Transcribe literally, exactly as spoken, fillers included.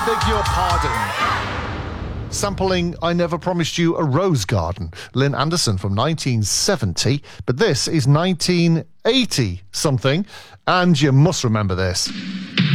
beg your pardon. Sampling I Never Promised You a Rose Garden, Lynn Anderson from nineteen seventy, but this is nineteen eighty something, and you must remember this.